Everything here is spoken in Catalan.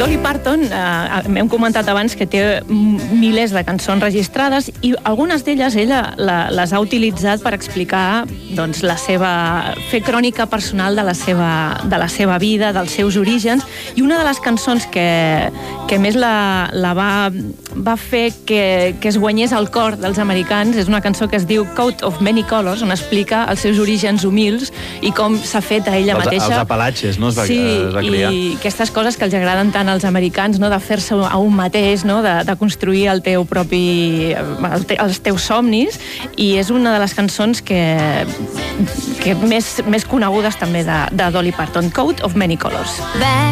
Dolly Parton, m'hem comentat abans que té milers de cançons registrades i algunes d'elles ella les ha utilitzat per explicar doncs, fer crònica personal de la seva vida, dels seus orígens, i una de les cançons que més la va fer que es guanyés el cor dels americans és una cançó que es diu Coat of Many Colors, on explica els seus orígens humils i com s'ha fet a ella mateixa. Els Apalatxes, no? Es va criar. I aquestes coses que els agraden tant als americans, no? De fer-se a un mateix, no? De construir el teu propi... els teus somnis, i és una de les cançons que més conegudes també de Dolly Parton, Coat of Many Colors.